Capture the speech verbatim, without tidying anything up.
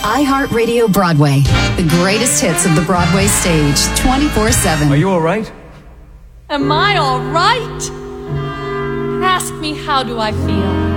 iHeartRadio Broadway, the greatest hits of the Broadway stage, twenty-four seven. Are you all right? Am I all right? Ask me, how do I feel?